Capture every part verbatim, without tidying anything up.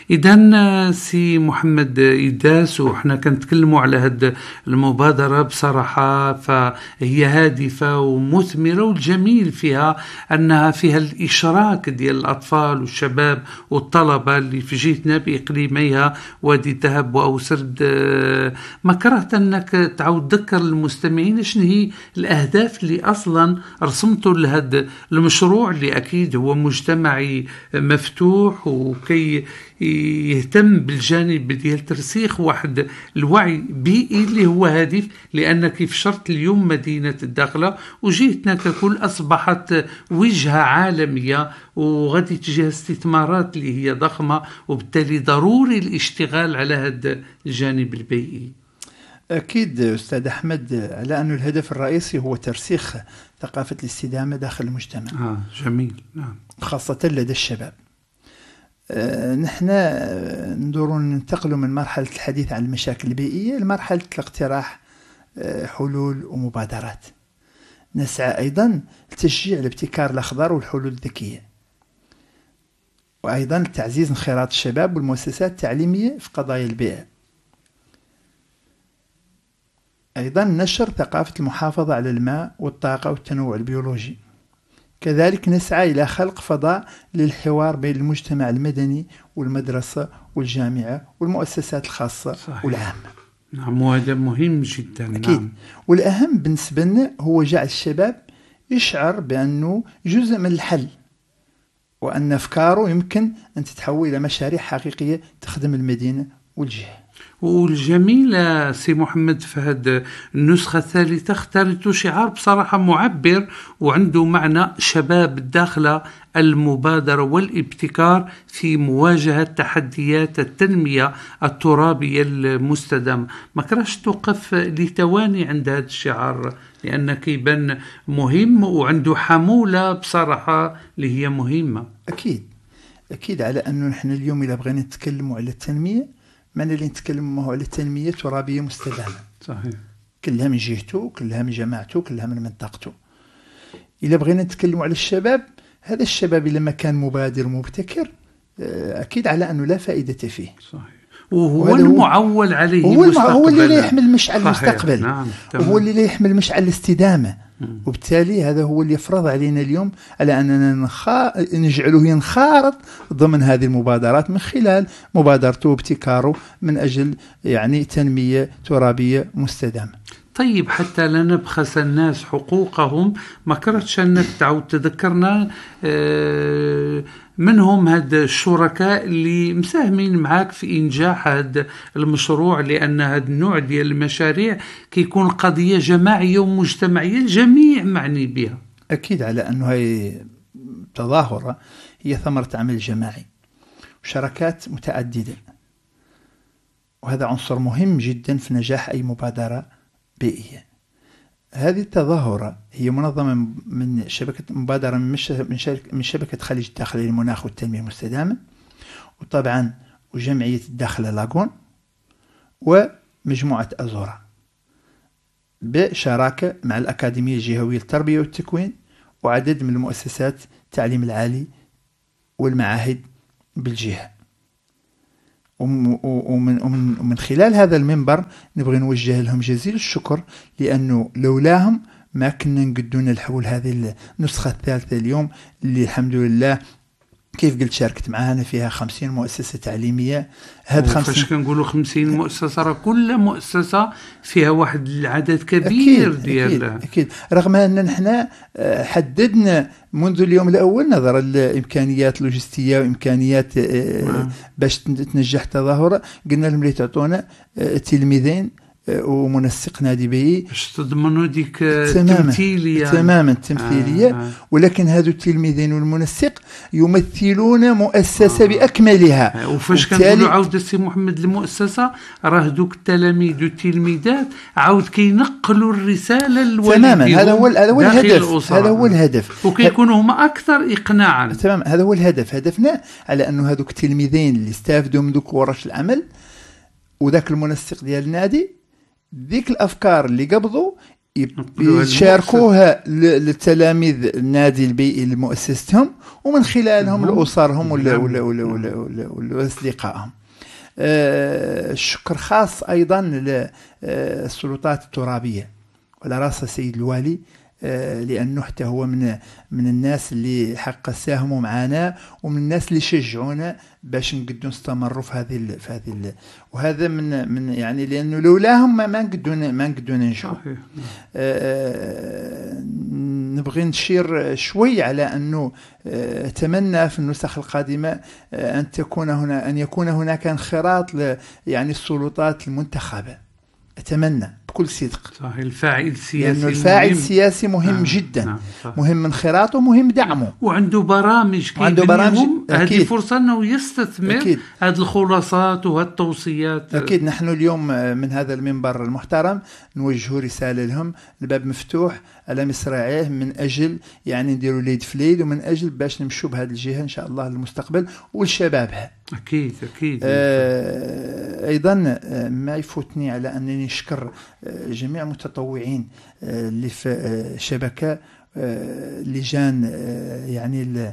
إذن سي محمد إداس، وإحنا كنتكلموا على هذه المبادرة بصراحة فهي هادفة ومثمرة، والجميل فيها أنها فيها الإشراك ديال الأطفال والشباب والطلبة اللي في جهتنا بإقليميها وادي الذهب وأوسرد. ما كرهت أنك تعود تذكر المستمعين شنو هي الأهداف اللي أصلا رسمته لهذا المشروع اللي أكيد هو مجتمعي مفتوح وكي يهتم بالجانب ديال ترسيخ واحد الوعي بيئي اللي هو هادف، لأن كيف شرط اليوم مدينة الداخلة وجهتنا ككل أصبحت وجهة عالمية وغادي تجيها استثمارات اللي هي ضخمة، وبالتالي ضروري الاشتغال على هذا الجانب البيئي. أكيد أستاذ أحمد، على أن الهدف الرئيسي هو ترسيخ ثقافة الاستدامة داخل المجتمع. آه جميل. نعم. خاصة لدى الشباب. أه نحن ندور ننتقل من مرحلة الحديث عن المشاكل البيئية لمرحلة الاقتراح أه حلول ومبادرات. نسعى أيضا لتشجيع الابتكار الأخضر والحلول الذكية، وأيضا تعزيز انخراط الشباب والمؤسسات التعليمية في قضايا البيئة. أيضا نشر ثقافة المحافظة على الماء والطاقة والتنوع البيولوجي. كذلك نسعى إلى خلق فضاء للحوار بين المجتمع المدني والمدرسة والجامعة والمؤسسات الخاصة. صحيح. والعامة. نعم، وهذا مهم جدا. أكيد. نعم. والأهم بالنسبة لنا هو جعل الشباب يشعر بأنه جزء من الحل، وأن أفكاره يمكن أن تتحول إلى مشاريع حقيقية تخدم المدينة والجهة. والجميلة سي محمد في هذه النسخة الثالثة اختارت شعار بصراحة معبر وعنده معنى: شباب الداخلة، المبادرة والابتكار في مواجهة تحديات التنمية الترابية المستدامة. ما كراش توقف لثواني عند هذا الشعار، لأنه كيبان مهم وعنده حمولة بصراحة اللي هي مهمة. أكيد أكيد على أنه نحن اليوم إذا بغينا نتكلم على التنمية، معنى اللي نتكلم على التنمية ترابية مستدامة. صحيح. كلها من جهته، كلها من جماعته، كلها من منطقته. إذا بغينا نتكلم على الشباب، هذا الشباب لما كان مبادر ومبتكر أكيد على أنه لا فائدة فيه. صحيح. وهو المعول عليه، هو, هو اللي لا يحمل مشعل المستقبل. نعم. وهو اللي لا يحمل مشعل الاستدامة. وبالتالي هذا هو اللي يفرض علينا اليوم على أننا نخا... نجعله ينخرط ضمن هذه المبادرات من خلال مبادرته وابتكاره من أجل يعني تنمية ترابية مستدامة. طيب، حتى لا نبخس الناس حقوقهم، ما كرتش أنك تعود تذكرنا منهم هاد الشركاء اللي مساهمين معاك في إنجاح هذا المشروع، لأن هذا النوع ديال المشاريع كيكون قضية جماعية ومجتمعية الجميع معني بها. أكيد على أنه هاي تظاهرة هي ثمرة عمل جماعي وشركات متعددة، وهذا عنصر مهم جدا في نجاح أي مبادرة بيئية. هذه التظاهرة هي منظمة من شبكة مبادرة من, من شبكة خليج الداخلة للمناخ والتنمية المستدامة، وطبعا وجمعية الداخلة لاغون ومجموعة أزورا، بشراكة مع الأكاديمية الجهوية للتربية والتكوين وعدد من المؤسسات التعليم العالي والمعاهد بالجهة. ومن, ومن, ومن خلال هذا المنبر نبغي نوجه لهم جزيل الشكر، لأنه لولاهم ما كنا نقدون الحول هذه النسخة الثالثة اليوم، اللي الحمد لله كيف قلت شاركت معانا فيها خمسين مؤسسة تعليمية. هاد خمسين فاش كنقولوا خمسين مؤسسة، راه كل مؤسسة فيها واحد العدد كبير ديال. أكيد, أكيد رغم أن نحن حددنا منذ اليوم الأول نظرا لإمكانيات لوجستية وإمكانيات باش تنجح تظاهرة، قلنا لهم لي تعطونا تلميذين ومنسق نادي بيئي باش تضمنوا ديك التمثيلية. تماما التمثيلية. آه آه. ولكن هذو التلميذين والمنسق يمثلون مؤسسة آه. بأكملها. آه. وفاش كنقولوا عاود السي محمد المؤسسة، راه دوك التلاميذ والتلميذات عاود كينقلوا الرسالة للوالدين. تماما هذا هو هذا هو الهدف. هذا هو الهدف. وكيكونوا هما أكثر إقناعا. تمام، هذا هو الهدف. هدفنا على أنه هذوك التلميذين اللي استافدوا من دوك ورش العمل وذاك المنسق ديال النادي، ذيك الأفكار اللي قبضوا يشاركوها للتلاميذ النادي البيئي لمؤسستهم، ومن خلالهم لأسرهم ولا ولا ولا ولا ولا ولا أصدقائهم. الشكر خاص أيضا للسلطات الترابية وعلى رأس السيد الوالي، لأنه حتى هو من من الناس اللي حق ساهموا معنا ومن الناس اللي شجعونا باش نقدروا نستمروا في هذه في هذه، وهذا من من يعني لأنه لولاهم ما ما نقدروا ما نقدروا ننجحوا. نبغي نشير شوي على أنه أتمنى في النسخ القادمة أن تكون هنا أن يكون هناك انخراط يعني السلطات المنتخبة، أتمنى بكل صدق. صحيح، الفاعل السياسي، لأنه الفاعل السياسي مهم نعم. جدا نعم. مهم انخراطه ومهم دعمه، وعنده برامج عنده برامج. هذه فرصة أنه يستثمر أكيد. هذه الخلاصات وهالتوصيات. أكيد نحن اليوم من هذا المنبر المحترم نوجه رسالة لهم، الباب مفتوح على مصراعيه من أجل يعني نديروا ليد فليد، ومن أجل باش نمشوا بهذه الجهة إن شاء الله للمستقبل ولشبابها. أكيد أكيد. آه أيضا ما يفوتني على أنني نشكر جميع المتطوعين اللي في شبكة لجان يعني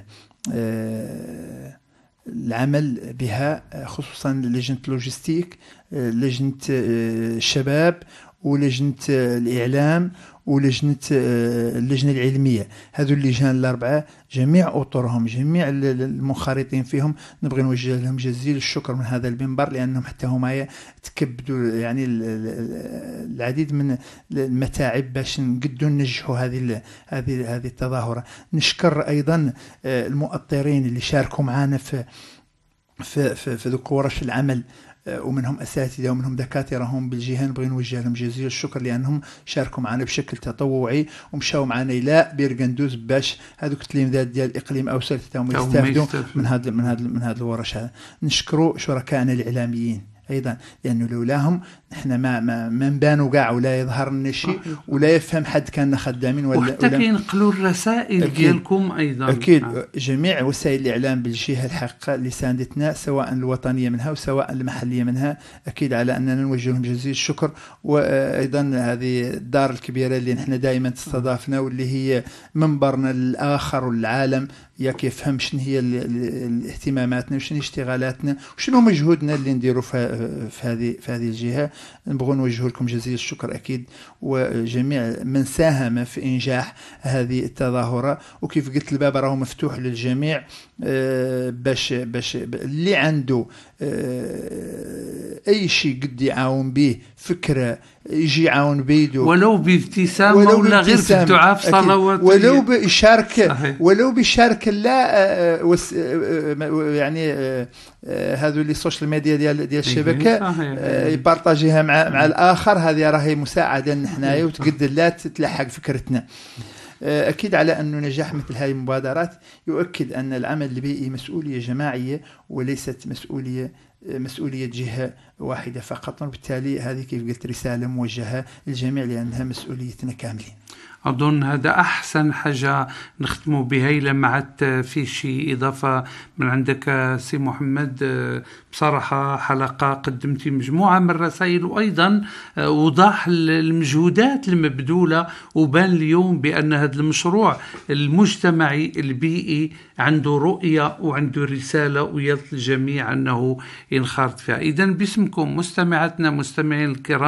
العمل بها، خصوصا لجنة اللوجستيك، لجنة الشباب، ولجنة الإعلام، ولجنة اللجنة العلمية. هذو اللجان الأربعة جميع أطرهم جميع المنخرطين فيهم نبغي نوجه لهم جزيل الشكر من هذا المنبر، لأنهم حتى هما تكبدوا يعني العديد من المتاعب باش نقدروا ننجحوا هذه هذه هذه التظاهرة. نشكر أيضا المؤطرين اللي شاركوا معنا في في في, في ذوك ورش العمل، ومنهم أساتذة ومنهم دكاترة هم بالجهة، نبغي نوجه لهم جزيل الشكر لأنهم شاركوا معنا بشكل تطوعي ومشاو معنا إلى بيرغندوز باش هذوك التلاميذات ديال الإقليم أوسط تاهم يستافدوا من هذا من هذا من هذا الورش. نشكروا شركائنا الإعلاميين أيضا، لأنه لولاهم نحن ما ما ما نبانوا كاع ولا يظهر لنا شيء ولا يفهم حد كان خدامين ولا وحتى كينقلوا الرسائل ديالكم أيضا. أكيد آه. جميع وسائل الإعلام بالجهة الحقيقة اللي ساندتنا، سواء الوطنية منها وسواء المحلية منها، أكيد على أننا نوجه لهم جزيل الشكر. وأيضا هذه الدار الكبيرة اللي نحن دائما تستضافنا واللي هي منبرنا الآخر والعالم، ياك يفهم شنو هي الاهتماماتنا وشنو اشتغالاتنا وشنو مجهودنا اللي نديروا في في هذه في هذه الجهة. نبغوا نوجه لكم جزيل الشكر أكيد، وجميع من ساهم في إنجاح هذه التظاهرة. وكيف قلت الباب راهو مفتوح للجميع باش باش اللي عنده أي شيء قد يعاون به، فكرة يجي يعاون بيده ولو بابتسامة ولو ولا غير في الدعاء في صلوات، ولو بيشارك ولو بيشارك لا يعني هذو اللي السوشيال ميديا ديال ديال الشبكة يبارطاجيها مع مع الآخر، هذه راهي مساعدة نحنايا وتقد لا تتلحق فكرتنا. أكيد على أن نجاح مثل هذه المبادرات يؤكد أن العمل البيئي مسؤولية جماعية وليست مسؤولية مسؤولية جهة واحدة فقط، وبالتالي هذه كيف قلت رسالة موجهة للجميع لأنها مسؤوليتنا كاملين. أظن هذا أحسن حاجة نختموا بها. إلا معت في شيء إضافة من عندك سي محمد؟ بصراحة حلقة قدمتي مجموعة من الرسائل، وأيضا وضح المجهودات المبذولة، وبان اليوم بأن هذا المشروع المجتمعي البيئي عنده رؤية وعنده رسالة، ويطلب الجميع أنه ينخرط فيها. إذن باسمكم مستمعاتنا مستمعين الكرام